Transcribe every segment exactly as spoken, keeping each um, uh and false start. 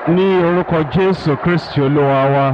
Ní orúkọ Jésù Kristi Olúwa wa.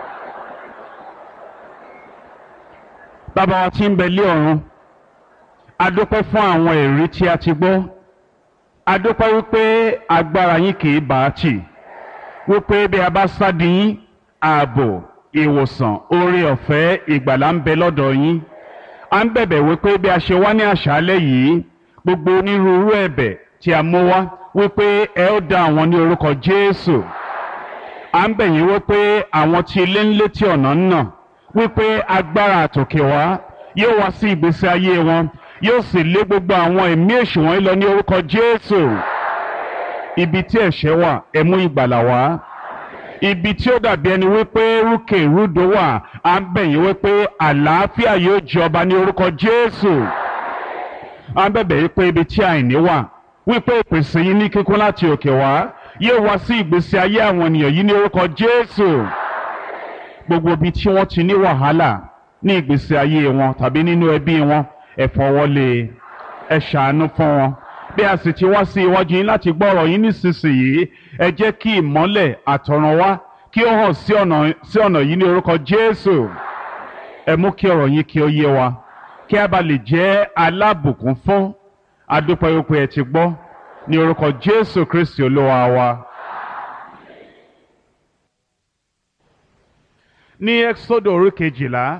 Bàbá wa tí ń bẹ lé ọ̀run, a dúpẹ́ fún àwọn èrí tí a ti gbọ́. A dúpẹ́ wípé agbára yín kì í bá a tì. Wípé bí a bá sádi yín, ààbò, ìwòsàn, oore ọ̀fẹ́, ìgbàlà ń bẹ lọ́dọ̀ yín. A ń bẹ̀bẹ̀ wípé bí a ṣe wá ní àṣálẹ́ yìí, gbogbo onírúurú ẹ̀bẹ̀ tí a mú wá, wípé ẹ ó dá àwọn ní orúkọ Jésù. À ń bẹ̀ yín wípé àwọn tí ilé ń létí ọ̀nà ń nà, wípé agbára àtòkè wá yóò wá sí ìgbésí ayé wọn, yóò sì lé gbogbo àwọn ẹ̀mí èṣù wọ̀nyí lọ ní orúkọ Jésù. Ibi tí ẹ̀ṣẹ̀ wà, ẹ mú ìgbàlà wá. Ibi tí ó dàbí ẹni wípé rúkè rúdò wà, à ń bẹ̀ yín wípé àlàáfíà yóò jọba ní orúkọ Jésù. À ń bẹ̀bẹ̀ wípé ibi tí àìní wà, wípé ìpèsè yín ní kíkún láti òkè wá yóò wá sí ìgbésí ayé àwọn ènìyàn yìí ní orúkọ Jésù. Gbogbo ibi tí wọ́n ti ní wàhálà ní ìgbésí ayé wọn tàbí nínú ẹbí wọn, ẹ fọwọ́lé, ẹ ṣàánú fún wọn. Bí a sì ti wá sí iwájú yín láti gbọ́ ọ̀rọ̀ yín nísinsìnyí, ẹ jẹ́ kí ìmọ́lẹ̀ àtọ̀run wá kí ó hàn sí ọ̀nà sí ọ̀nà yìí ní orúkọ Jésù. Ẹ mú kí ọ̀rọ̀ yín kí ó yé wa, kí a bá lè jẹ́ alábùkún fún. A dúpẹ́ wípé ẹ ti gbọ́ ní orúkọ Jésù Kristi Olúwa wa. Ní Ẹ́kísódù orí kejìlá,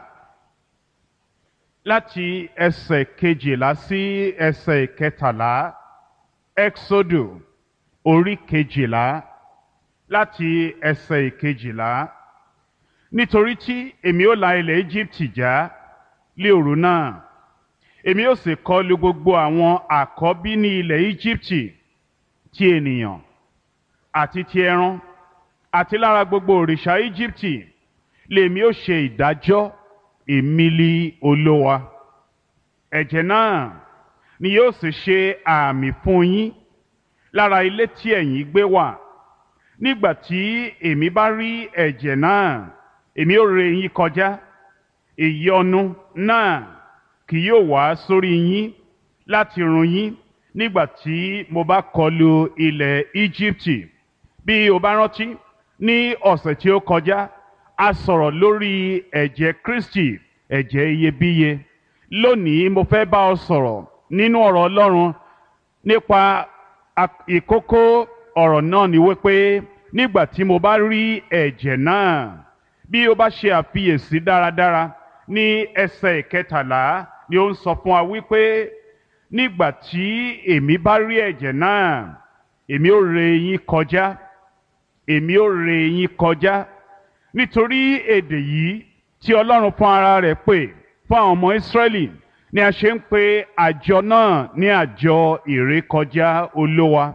láti ẹsẹ̀ kejìlá sí ẹsẹ̀ kẹtàlá. Ẹ́kísódù orí kejìlá láti ẹsẹ̀ kejìlá. Nítorí tí èmi ó la ilẹ̀ Íjíbítì já lé òru náà, èmi ó sì kọlu gbogbo àwọn àkọ́bí ní ilẹ̀ Íjíbítì, ti ènìyàn àti ti ẹran àti lára gbogbo òrìṣà Íjíbítì lèmi ó ṣe ìdájọ́. Èmi li Olúwa. Ẹ̀jẹ̀ náà ni yóò sì ṣe àmì fún yín lára ilé tí ẹ̀yin gbé wà. Nígbà tí èmi bá rí ẹ̀jẹ̀ náà, èmi ó ré yín kọjá. Ìyọnu náà kì yóò wá sórí yín láti run yín nígbà tí mo bá kọlu ilẹ̀ Íjíbítì. Bí o bá rántí, ní ọ̀sẹ̀ tí ó kọjá, a sọ̀rọ̀ lórí ẹ̀jẹ̀ Kristi, ẹ̀jẹ̀ iyebíye. Lónìí mo fẹ́ bá ọ sọ̀rọ̀ nínú ọ̀rọ̀ Ọlọ́run nípa ìkókó ọ̀rọ̀ náà ni wípé nígbà tí mo bá rí ẹ̀jẹ̀ náà. Bí o bá ṣe àfiyèsí dáradára, ní ẹsẹ̀ ìkẹtàlá ni ó ń sọ fún wa wípé nígbà tí èmi bá rí ẹ̀jẹ̀ náà, èmi ó ré yín kọjá. Èmi ó ré yín kọjá. Nítorí èdè yìí tí Ọlọ́run fún ara rẹ̀ pè fún àwọn ọmọ Ísírẹ́lì ni a ṣe ń pe àjọ náà ní àjọ ìrékọjá Olúwa.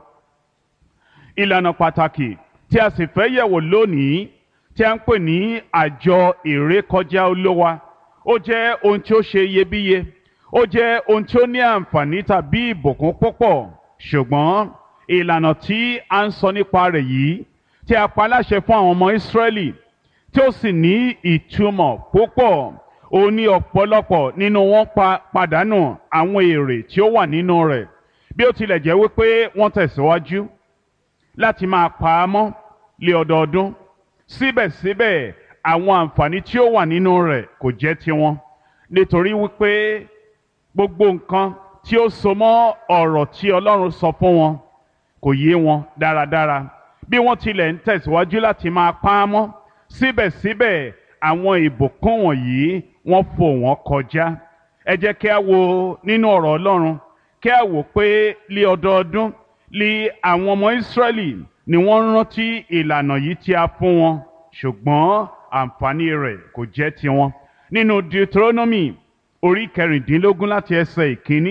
Ìlànà pàtàkì tí a sì fẹ́ yẹ̀wò lónìí tí a ń pè ní àjọ ìrékọjá Olúwa, ó jẹ́ ohun tí ó ṣe iyebíye, ó jẹ́ ohun tí ó ní àǹfààní tàbí ìbùkún púpọ̀. Ṣùgbọ́n ìlànà tí a ń sọ nípa rẹ̀ yìí tí a pa láṣẹ fún àwọn ọmọ Ísírẹ́lì tí ó sì ní ìtumọ̀ púpọ̀, ó ní ọ̀pọ̀lọpọ̀ nínú wọn pa pàdánù àwọn èrè tí ó wà nínú rẹ̀. Bí ó tilẹ̀ jẹ́ wípé wọ́n tẹ̀síwájú láti máa pa á mọ́ lé ọdọọdún, síbẹ̀síbẹ̀ àwọn àǹfààní tí ó wà nínú rẹ̀ kò jẹ́ tiwọn, nítorí wípé gbogbo nǹkan tí ó so mọ́ ọ̀rọ̀ tí Ọlọ́run sọ fún wọn kò yé wọn dáradára. Bí wọ́n tilẹ̀ ń tẹ̀síwájú láti máa pa á mọ́, síbẹ̀síbẹ̀ àwọn ìbùkún wọ̀nyí wọ́n fò wọ́n kọjá. Ẹ jẹ́ kí a wo nínú ọ̀rọ̀ Ọlọ́run, kí a wò pé lé ọdọọdún lé àwọn ọmọ Ísírẹ́lì ni wọ́n rántí ìlànà yìí tí a fún wọn, ṣùgbọ́n àǹfààní rẹ̀ kò jẹ́ tiwọn. Nínú Deuteronomy orí kẹrìndínlógún láti ẹsẹ̀ ìkíní.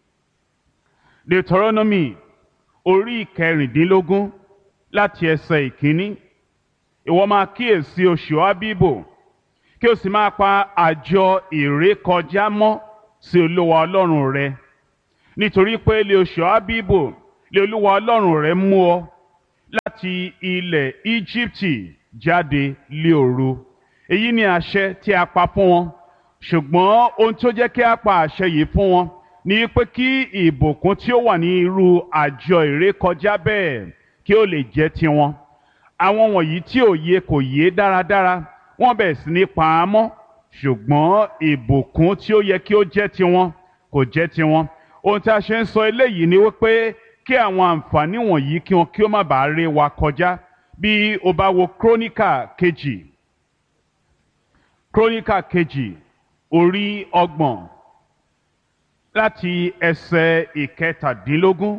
Deuteronomy orí kẹrìndínlógún láti ẹsẹ̀ ìkíní. Ìwọ máa kíyèsí oṣù Ábíbò, kí o sì máa pa àjọ ìrékọjá mọ́ sí Olúwa Ọlọ́run rẹ. Nítorí pé lé oṣù Ábíbò lé Olúwa Ọlọ́run rẹ mú ọ láti ilẹ̀ Íjíbítì jáde lé òru. Èyí ni àṣẹ tí a pa fún wọn. Ṣùgbọ́n ohun tó jẹ́ kí a pa àṣẹ yìí fún wọn ni pé kí ìbùkún tí ó wà ní irú àjọ ìrékọjá bẹ́ẹ̀ kí ó lè jẹ́ tiwọn. àwọn wọ̀nyí tí òye kò yé dáradára wọ́n bẹ̀rẹ̀ sí ní pa á mọ́, ṣùgbọ́n ìbùkún tí ó yẹ kí ó jẹ́ tiwọn kò jẹ́ tiwọn. Ohun tí a ṣe ń sọ eléyìí ni wípé kí àwọn àǹfààní wọ̀nyí kí wọn kí ó má bàa ré wa kọjá. Bí o bá wo Kíróníkà kejì Kíróníkà kejì orí ọgbọ̀n láti ẹsẹ̀ ìkẹtàdínlógún.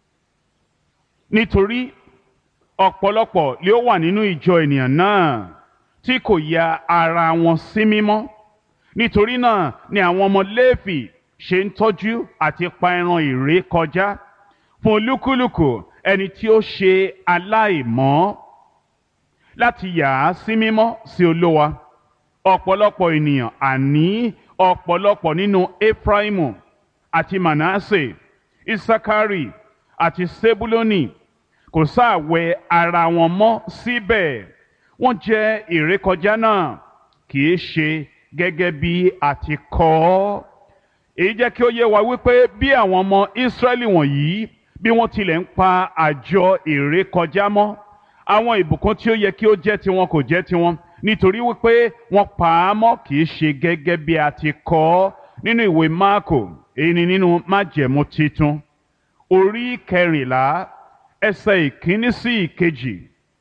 Nítorí ọ̀pọ̀lọpọ̀ lé ó wà nínú ìjọ ènìyàn náà tí kò ya ara wọn sí mímọ́. Nítorí náà ni àwọn ọmọ Léfì ṣe ń tọ́jú àti pa ẹran ìrékọjá fún olúkúlùkù ẹni tí ó ṣe aláìmọ́ láti yà á sí mímọ́ sí Olúwa. Ọ̀pọ̀lọpọ̀ ènìyàn, àní ọ̀pọ̀lọpọ̀ nínú Éfráímù àti Mànásè, Ísákárì àti Sébúlónì kò sáà wẹ ara wọn mọ́ síbẹ̀. Wọ́n jẹ ìrékọjá náà kì í ṣe gẹ́gẹ́ bí a ti kọ ọ́. Èyí jẹ́ kí ó yé wa wípé bí àwọn ọmọ Ísírẹ́lì wọ̀nyí bí wọ́n tilẹ̀ ń pa àjọ ìrékọjá mọ́, àwọn ìbùkún tí ó yẹ kí ó jẹ́ tiwọn kò jẹ́ tiwọn, nítorí wípé wọ́n pa á mọ́ kì í ṣe gẹ́gẹ́ bí a ti kọ ọ́ nínú ìwé Máàkò, èyí ni nínú Májẹ̀mú Titun orí kẹrìnlá ẹsẹ̀ ìkíní sí ìkejì.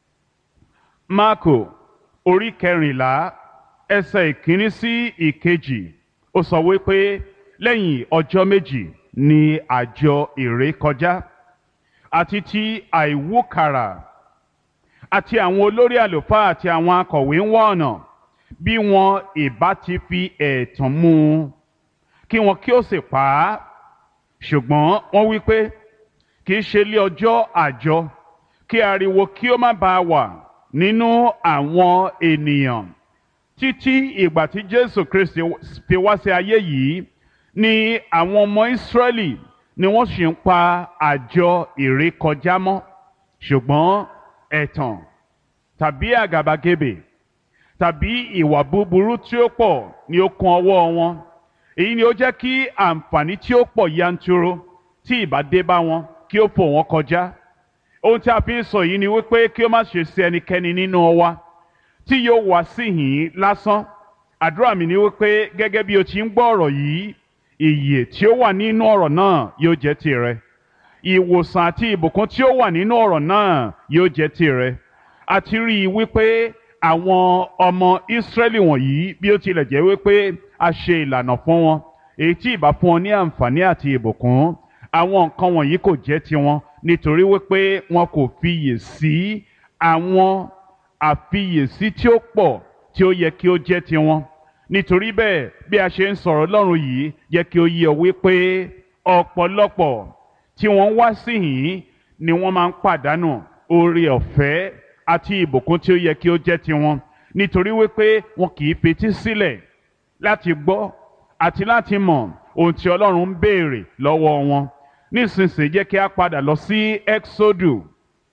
Máàkò orí kẹrìnlá ẹsẹ̀ ìkíní sí ìkejì. Ó sọ wípé lẹ́yìn ọjọ́ méjì ni àjọ ìrékọjá àti ti àìwúkàrà, àti àwọn olórí àlùfáà àti àwọn akọ̀wé ń wá ọ̀nà bí wọn ìbá ti fi ẹ̀tàn mú un kí wọn kí ó sì pa á. Ṣùgbọ́n wọ́n wí pé kì í ṣe lé ọjọ́ àjọ, kí ariwo kí ó má bàa wà nínú àwọn ènìyàn. Títí ìgbà tí Jésù Kristi fi wá sí ayé yìí ni àwọn ọmọ Ísírẹ́lì ni wọ́n sì ń pa àjọ ìrékọjá mọ́. Ṣùgbọ́n ẹ̀tàn tàbí àgàbàgebè tàbí ìwà búburú tí ó pọ̀ ni ó kún ọwọ́ wọn. Èyí ni ó jẹ́ kí àǹfààní tí ó pọ̀ yanturu tí ìbá dé bá wọn kí ó fò wọ́n kọjá. Ohun tí a fi ń sọ yìí ni wípé kí ó má ṣe sí ẹnikẹ́ni nínú wa tí yóò wá síhìn lásán. Àdúrà mi ni wípé gẹ́gẹ́ bí o ti ń gbọ́ ọ̀rọ̀ yìí, ìyè tí ó wà nínú ọ̀rọ̀ náà yóò jẹ́ tìrẹ. Ìwòsàn àti ìbùkún tí ó wà nínú ọ̀rọ̀ náà yóò jẹ́ tìrẹ. A ti rí i wípé àwọn ọmọ Ísírẹ́lì wọ̀nyí bí ó tilẹ̀ jẹ́ wípé a ṣe ìlànà fún wọn èyí tí ìbá fún wọn ní àǹfààní àti ìbùkún, àwọn nǹkan wọ̀nyí kò jẹ́ tiwọn nítorí wípé wọn kò fiyè sí àwọn àfiyèsí tí ó pọ̀ tí ó yẹ kí ó jẹ́ tiwọn. Nítorí bẹ́ẹ̀ bí a ṣe ń sọ̀rọ̀ Ọlọ́run yìí jẹ́ kí ó yé ọ wípé ọ̀pọ̀lọpọ̀ tí wọ́n wá síhìn ni wọ́n máa ń pàdánù oore ọ̀fẹ́ àti ìbùkún tí ó yẹ kí ó jẹ́ tiwọn, nítorí wípé wọn kì í fetí sílẹ̀ láti gbọ́ àti láti mọ̀ ohun tí Ọlọ́run ń béèrè lọ́wọ́ wọn. Nísinsìnyí jẹ́ kí a padà lọ sí Ẹ́ksódù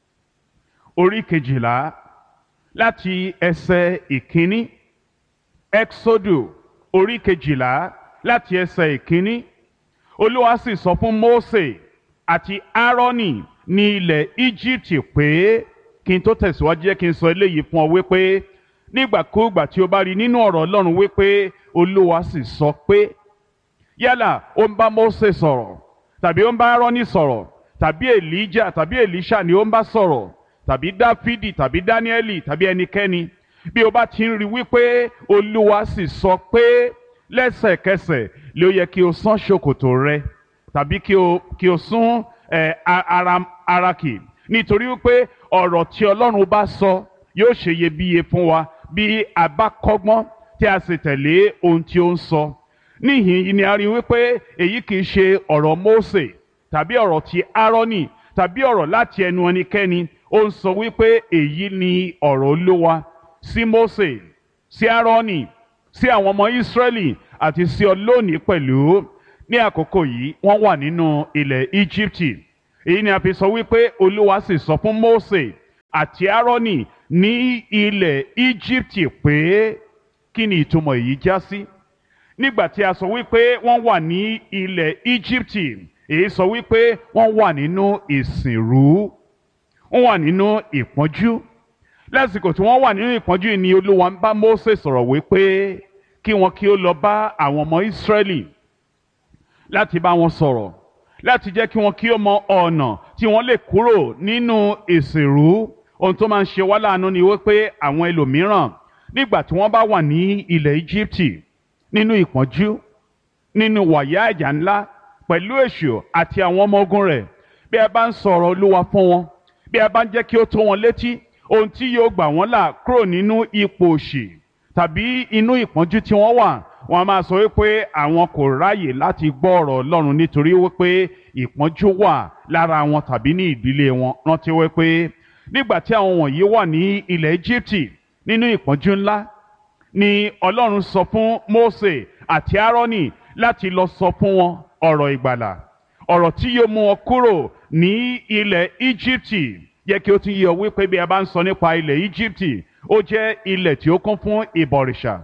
orí kejìlá láti ẹsẹ̀ ìkíní. Ẹ́ksódù orí kejìlá láti ẹsẹ̀ ìkíní. Olúwa sì sọ fún Mósè àti Áárónì ní ilẹ̀ Íjíbítì pé, kí n tó tẹ̀síwájú jẹ́ kí n sọ eléyìí fún ọ wípé nígbàkúùgbà tí o bá rí nínú ọ̀rọ̀ Ọlọ́run wípé Olúwa sì sọ pé, yálà ó ń bá Mósè sọ̀rọ̀ tàbí ó ń bá Áárónì sọ̀rọ̀ tàbí Èlíjà tàbí Èlíṣà ni ó ń bá sọ̀rọ̀ tàbí Dáfídì tàbí Dáníẹ́lì tàbí ẹnikẹ́ni, bí o bá ti ń rí wípé Olúwa sì sọ pé, lẹ́sẹ̀kẹsẹ̀ lé ó yẹ kí o sán ṣòkòtò rẹ tàbí kí o kí o sún ẹ ara ara kì, nítorí wípé ọ̀rọ̀ tí Ọlọ́run bá sọ yóò ṣe iyebíye fún wa bí a bá kọ́gbọ́n tí a sì tẹ̀lé ohun tí ó ń sọ. Níhìn-ín ni a rí wípé èyí kì í ṣe ọ̀rọ̀ Mósè tàbí ọ̀rọ̀ ti Áárónì tàbí ọ̀rọ̀ láti ẹnu ẹnikẹ́ni. Ó ń sọ wípé èyí ni ọ̀rọ̀ Olúwa sí Mósè, sí Áárónì, sí àwọn ọmọ Ísírẹ́lì àti sí ọ lónìí pẹ̀lú. Ní àkókò yìí wọ́n wà nínú ilẹ̀ Íjíbítì. Èyí ni a fi sọ wípé Olúwa sì sọ fún Mósè àti Áárónì ní ilẹ̀ Íjíbítì pé, kí ni ìtumọ̀ èyí já sí? Nígbà tí a sọ wípé wọ́n wà ní ilẹ̀ Íjíbítì, èyí sọ wípé wọ́n wà nínú ìsìnrú, wọ́n wà nínú ìpọ́njú, lásìkò tí wọ́n wà nínú ìpọ́njú yìí ni Olúwa ń bá Mósè sọ̀rọ̀ wípé kí wọn kí ó lọ bá àwọn ọmọ Ísírẹ́lì láti bá wọn sọ̀rọ̀, láti jẹ́ kí wọn kí ó mọ ọ̀nà tí wọ́n lè kúrò nínú ìsìnrú. Ohun tó máa ń ṣe wá láàánú ni wípé àwọn ẹlòmíràn nígbà tí wọ́n bá wà ní ilẹ̀ Íjíbítì nínú ìpọ́njú, nínú wàyà ìjà ńlá pẹ̀lú èṣù àti àwọn ọmọ ogun rẹ̀, bí ẹ bá ń sọ̀rọ̀ Olúwa fún wọn, bí ẹ bá ń jẹ́ kí ó tó wọn létí ohun tí yóò gbà wọ́n là kúrò nínú ipò òṣì tàbí inú ìpọ́njú tí wọ́n wà, wọ́n á máa sọ wípé àwọn kò ráyè láti gbọ́ ọ̀rọ̀ Ọlọ́run nítorí wípé ìpọ́njú wà lára wọn tàbí ní ìdílé wọn. Rántí wípé nígbà tí àwọn wọ̀nyí wà ní ilẹ̀ Íjíbítì nínú ìpọ́njú ńlá ni Ọlọ́run sọ fún Mósè àti Áárónì láti lọ sọ fún wọn ọ̀rọ̀ ìgbàlà, ọ̀rọ̀ tí yóò mú wọn kúrò ní ilẹ̀ Íjíbítì. Yẹ kí ó tún yé ọ wípé bí a bá ń sọ nípa ilẹ̀ Íjíbítì, ó jẹ́ ilẹ̀ tí ó kún fún ìbọ̀rìṣà.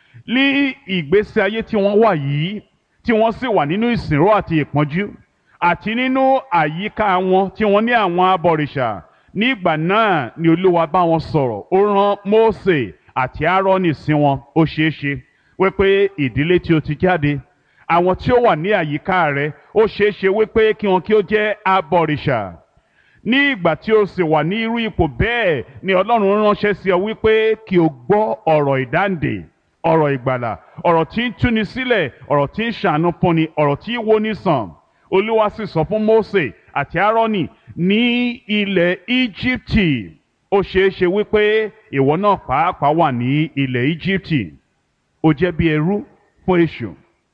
Ní ìgbésí ayé tí wọ́n wà yìí, tí wọ́n sì wà nínú ìsìnrú àti ìpọ́njú, àti nínú àyíká wọn tí wọ́n ní àwọn abọ̀rìṣà, nígbà náà ni Olúwa bá wọn sọ̀rọ̀. Ó rán Mósè àti Áárónì sí wọn. Ó ṣeé ṣe wípé ìdílé tí ó ti jáde, àwọn tí ó wà ní àyíká rẹ, ó ṣeé ṣe wípé kí wọn kí ó jẹ́ abọ̀rìṣà. Ní ìgbà tí o sì wà ní irú ipò bẹ́ẹ̀ ni Ọlọ́run ránṣẹ́ sí ọ wípé kí o gbọ́ ọ̀rọ̀ ìdáǹdè, ọ̀rọ̀ ìgbàlà, ọ̀rọ̀ tí ń túni sílẹ̀, ọ̀rọ̀ tí ń ṣàánú fúnni, ọ̀rọ̀ tí ń wóni sàn. Olúwa sì sọ fún Mósè àti Áárónì ní ilẹ̀ Íjíbítì. Ó ṣeé ṣe wípé ìwọ náà pàápàá wà ní ilẹ̀ Íjíbítì. Ó jẹ́ bí ẹrú fún èṣù,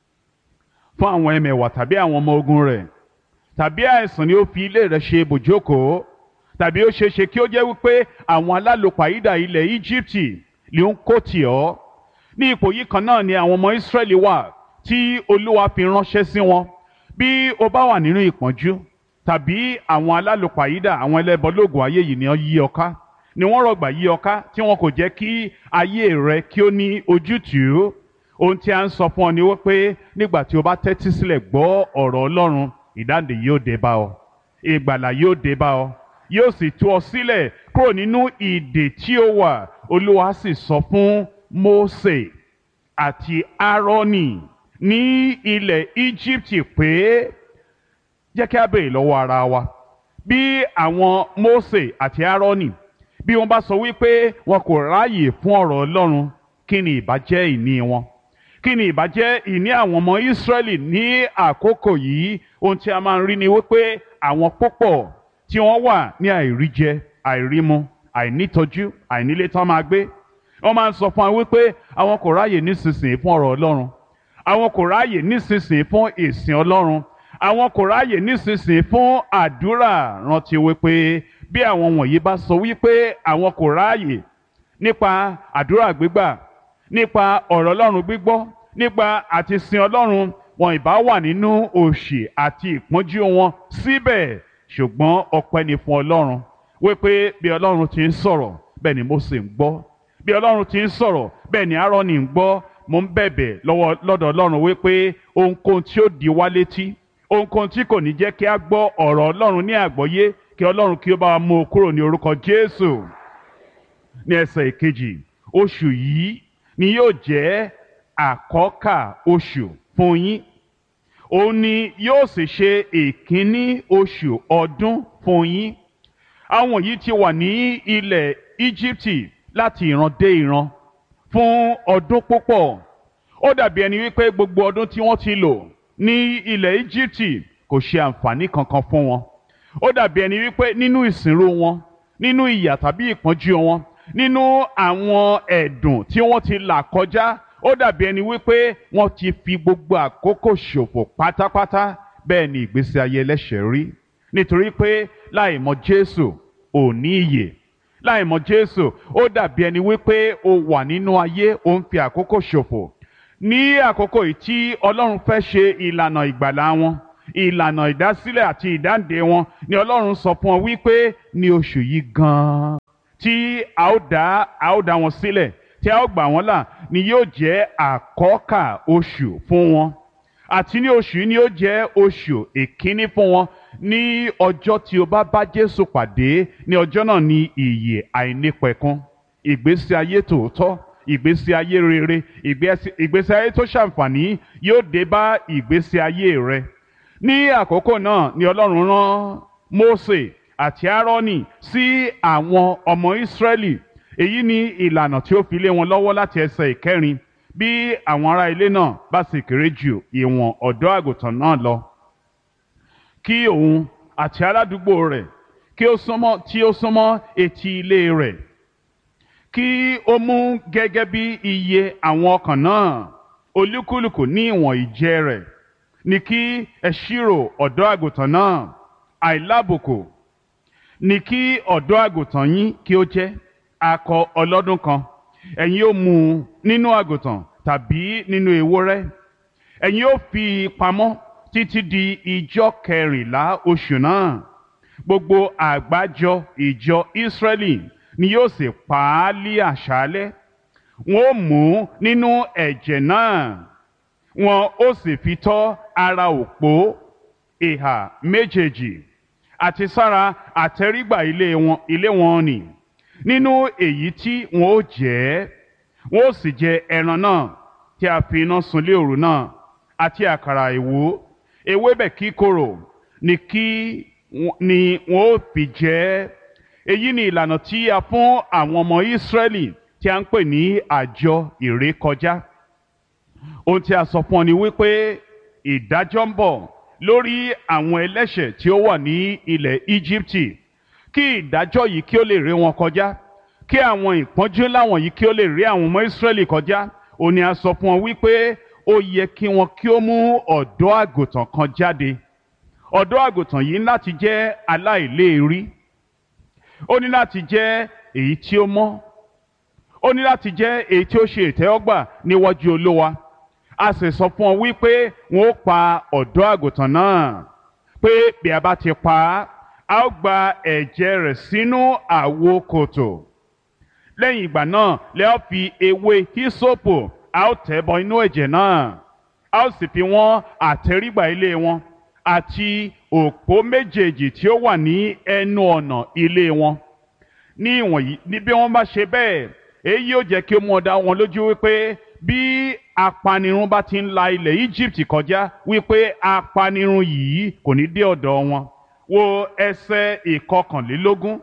fún àwọn ẹmẹ̀wà tàbí àwọn ọmọ ogun rẹ̀, tàbí àìsàn ni ó fi ilé rẹ̀ ṣe ibùjókòó, tàbí ó ṣeé ṣe kí ó jẹ́ wípé àwọn alálòpàídà ilẹ̀ Íjíbítì ló ń kó tì ọ́. Ní ipò yìí kan náà ni àwọn ọmọ Ísírẹ́lì wà tí Olúwa fi ránṣẹ́ sí wọn. Bí o bá wà nínú ìpọ́njú, tàbí àwọn alálòpàídà, àwọn ẹlẹ́bọlóògùn ayé yìí ni wọ́n yí ọ ká, ni wọ́n rọ̀gbà yí ọ ká, tí wọn kò jẹ́ kí ayé rẹ kí ó ní ojútùú. Ohun tí a ń sọ fún ọ ni wípé nígbà tí o bá tẹ́tí sílẹ̀ gbọ́ ọ̀rọ̀ Ọlọ́run, ìdáǹdè yóò dé bá ọ, ìgbàlà yóò dé bá ọ, yóò sì tú ọ sílẹ̀ kúrò nínú ìdè tí ó wà. Olúwa sì sọ fún Mósè àti Áárónì ní ilẹ̀ Íjíbítì pé jẹ́ kí a béèrè lọ́wọ́ ara wa, bí àwọn Mósè àti Áárónì bí wọ́n bá sọ wípé wọn kò ráàyè fún ọ̀rọ̀ Ọlọ́run, kí ni ìbá jẹ́ ìní wọn? Kí ni ìbá jẹ́ ìní àwọn ọmọ Ísírẹ́lì ní àkókò yìí? Ohun tí a máa ń rí ni wípé àwọn púpọ̀ tí wọ́n wà ní àìríjẹ, àìrímu, àìnítọ́jú, àìnílé tán máa gbé, wọ́n máa ń sọ fún wa wípé àwọn kò ráàyè nísinsìnyí fún ọ̀rọ̀ Ọlọ́run, àwọn kò ráàyè nísinsìnyí fún ìsìn Ọlọ́run, àwọn kò ráàyè nísinsìnyí fún àdúrà. Rántí wípé bí àwọn wọ̀nyí bá sọ wípé àwọn kò ráàyè nípa àdúrà gbígbà, nípa ọ̀rọ̀ Ọlọ́run gbígbọ́, nípa àti sin Ọlọ́run, wọn ìbá wà nínú òṣì àti ìpọ́njú wọn síbẹ̀. Ṣùgbọ́n ọpẹ́ ni fún Ọlọ́run wípé bí Ọlọ́run ti ń sọ̀rọ̀ bẹ́ẹ̀ ni Mósè ń gbọ́, bí Ọlọ́run ti ń sọ̀rọ̀ bẹ́ẹ̀ ni Áárónì ń gbọ́. Mo ń bẹ̀bẹ̀ lọ́wọ́ lọ́dọ̀ Ọlọ́run wípé ohunkóhun tí ó di wá létí, ohunkóhun tí kò ní jẹ́ kí a gbọ́ ọ̀rọ̀ Ọlọ́run ní àgbọ́yé, kí Ọlọ́run kí ó bá wa mú o kúrò ní orúkọ Jésù. Ní ẹsẹ̀ ìkejì, oṣù yìí ni yóò jẹ́ àkọ́kà oṣù fún yín. Òun ni yóò sì ṣe ìkíní oṣù ọdún fún yín. Àwọn yìí ti wà ní ilẹ̀ Íjíbítì láti ìran dé ìran fún ọdún púpọ̀. Ó dàbí ẹni wípé gbogbo ọdún tí wọ́n ti lò ní ilẹ̀ Íjíbítì kò ṣe àǹfààní kankan fún wọn. Ó dàbí ẹni wípé nínú ìsìnrú wọn, nínú ìyà tàbí ìpọ́njú wọn, nínú àwọn ẹ̀dùn tí wọ́n ti là kọjá, ó dàbí ẹni wípé wọ́n ti fi gbogbo àkókò ṣòfò pátápátá. Bẹ́ẹ̀ ni ìgbésí ayé ẹlẹ́ṣẹ̀ rí, nítorí pé láì mọ̀ Jésù ò ní ìyè. Láì mọ̀ Jésù ó dàbí ẹni wípé o wà nínú ayé, o ń fi àkókò ṣòfò. Ní àkókò yìí tí Ọlọ́run fẹ́ ṣe ìlànà ìgbàlà wọn, ìlànà ìdásílẹ̀ àti ìdáǹdè wọn, ni Ọlọ́run sọ fún ọ wípé ní oṣù yìí gan-an tí a ó dá a ó dá wọn sílẹ̀, tí a ó gbà wọ́n là, ni yóò jẹ́ àkọ́kà oṣù fún wọn. Àti ní oṣù yìí ni yóò jẹ́ oṣù ìkíní fún wọn. ní ọjọ́ tí o bá bá Jésù pàdé, ní ọjọ́ náà ni ìyè àìnípẹ̀kun, ìgbésí ayé tòótọ́, ìgbésí ayé rere, ìgbésí ayé tó ṣàǹfààní yóò dé bá ìgbésí ayé rẹ. Ní àkókò náà ni Ọlọ́run rán Mósè àti Áárónì sí àwọn ọmọ Ísírẹ́lì. Èyí ni ìlànà tí ó fi lé wọn lọ́wọ́ láti ẹsẹ̀ ìkẹrin. Bí àwọn ará ilé náà bá sì kéré ju ìwọ̀n ọ̀dọ́ àgùntàn náà lọ, kí òun àti aládùúgbò rẹ̀ kí ó súnmọ́ tí ó súnmọ́ etí ilé rẹ̀, kí ó mú gẹ́gẹ́ bí iye àwọn ọkàn náà, olúkúlùkù ní ìwọ̀n ìjẹ rẹ̀, ní kí ẹ ṣírò ọ̀dọ́ àgùntàn náà. Àìlábùkù ní kí ọ̀dọ́ àgùntàn yín kí ó jẹ́, akọ ọlọ́dún kan. Ẹ̀yin ó mú un nínú àgùntàn tàbí nínú ewúrẹ́. Ẹ̀yin ó fi pamọ́ títí di ijọ́ kẹrìnlá oṣù náà. Gbogbo àgbájọ ìjọ Ísírẹ́lì ni yóò sì pa á lí àṣálẹ́. Wọn ó mú nínú ẹ̀jẹ̀ náà, wọn ó sì fi tọ́ ara òpó ìhà méjèèjì àti sára àtẹ́rígbà ilé wọn ilé wọn nì. Nínú èyí tí wọn ó jẹ, wọn ó sì jẹ ẹran náà tí a fi iná sun lé òru náà, àti àkàrà ìwú, ewébẹ̀ kíkorò ni kí ni wọn ó fi jẹ. Èyí ni ìlànà tí a fún àwọn ọmọ Ísírẹ́lì tí a ń pè ní àjọ ìrékọjá. Ohun tí a sọ fún ọ ni wípé ìdájọ́ ń bọ̀ lórí àwọn ẹlẹ́ṣẹ̀ tí ó wà ní ilẹ̀ Íjíbítì, kí ìdájọ́ yìí kí ó lè ré wọn kọjá, kí àwọn ìpọ́njú láwọn yìí kí ó lè ré àwọn ọmọ Ísírẹ́lì kọjá. Ó ní a sọ fún wọn wípé ó yẹ kí wọn kí ó mú ọ̀dọ́ àgùntàn kan jáde. Ọ̀dọ́ àgùntàn yìí ní láti jẹ́ aláìléèrí, ó ní láti jẹ́ èyí tí ó mọ́, ó ní láti jẹ́ èyí tí ó ṣe ìtẹ́wọ́gbà níwájú Olúwa. A sì sọ fún ọ wípé wọn ó pa ọ̀dọ́ àgùntàn náà, pé bí a bá ti pa á, a ó gba ẹ̀jẹ̀ rẹ̀ sínú àwo kòtò. Lẹ́yìn ìgbà náà lẹ́ ó fi ewé hísópù, a ó tẹ̀ bọ inú ẹ̀jẹ̀ náà, a ó sì fi wọ́n àtẹ́rígbà ilé wọn àti òpó méjèèjì tí ó wà ní ẹnu ọ̀nà ilé wọn. Ní ìwọ̀nyí ní bí wọ́n bá ṣe bẹ́ẹ̀, èyí yóò jẹ́ kí ó mú ọ dá wọn lójú wípé bí apanirun bá ti ń la ilẹ̀ Egypt kọjá, wípé apanirun yìí kò ní dé ọ̀dọ̀ wọn. Wo ẹsẹ̀ ìkọkànlélógún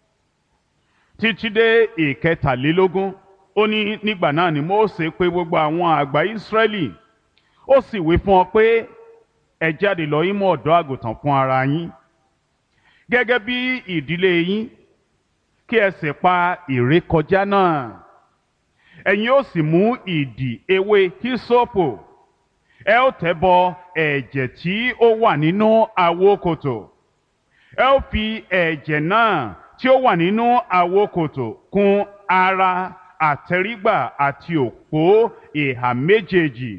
títí dé ìkẹtàlélógún. Ó ní nígbà náà ni Mósè pè gbogbo àwọn àgbà Ísírẹ́lì, ó sì wí fún ọ pé ẹ jáde lọ yín mú ọ̀dọ́ àgùntàn fún ara yín gẹ́gẹ́ bí ìdílé yín, kí ẹ sì pa ìrékọjá náà. Ẹ̀yin ó sì mú ìdì ewé hísópù, ẹ ó tẹ̀ bọ ẹ̀jẹ̀ tí ó wà nínú àwo kòtò. Ẹ ó fi ẹ̀jẹ̀ náà tí ó wà nínú àwo kòtò kùn ara àtẹ́rígbà àti òpó ìhà méjèèjì.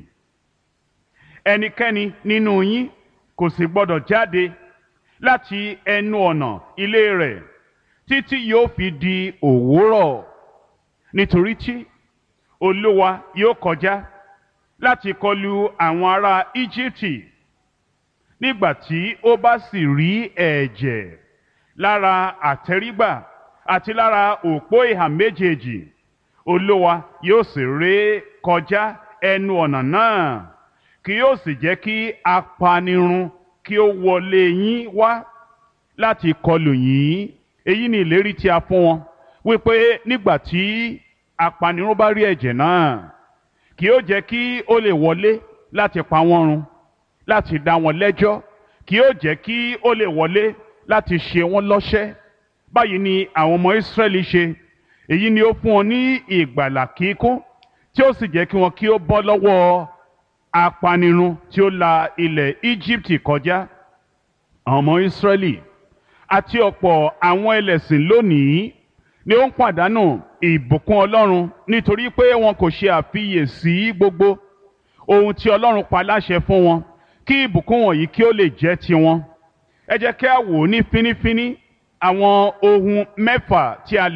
Ẹnikẹ́ni nínú yín kò sì gbọdọ̀ jáde láti ẹnu ọ̀nà ilé rẹ̀ títí yóò fi di òwúrọ̀, nítorí tí Olúwa yóò kọjá láti kọlu àwọn ará Íjíbítì. Nígbà tí ó bá sì rí ẹ̀jẹ̀ lára àtẹ́rígbà àti lára òpó ìhà méjèèjì, Olúwa yóò sì ré kọjá ẹnu ọ̀nà náà, kì yóò sì jẹ́ kí apanirun kí ó wọlé yín wá láti kọlù yín. Èyí ni ìlérí tí a fún wọn, wípé nígbà tí apanirun bá rí ẹ̀jẹ̀ náà, kì yóò jẹ́ kí ó lè wọlé láti pa wọ́n run, láti dá wọn lẹ́jọ́, kì yóò jẹ́ kí ó lè wọlé láti ṣe wọ́n lọ́ṣẹ́. Báyìí ni àwọn ọmọ Ísírẹ́lì ṣe. Èyí ni ó fún wọn ní ìgbàlà kíkún, tí ó sì jẹ́ kí wọn kí ó bọ́ lọ́wọ́ apanirun tí ó la ilẹ̀ Íjíbítì kọjá. Àwọn ọmọ Ísírẹ́lì àti ọ̀pọ̀ àwọn ẹlẹ́sìn lónìí ni ó ń pàdánù ìbùkún Ọlọ́run nítorí pé wọn kò ṣe àfiyèsí gbogbo ohun tí Ọlọ́run pa láṣẹ fún wọn, kí ìbùkún wọ̀nyí kí ó lè jẹ́ tiwọn. Ẹ jẹ́ kí a wò ní fínífíní àwọn ohun mẹ́fà tí a lè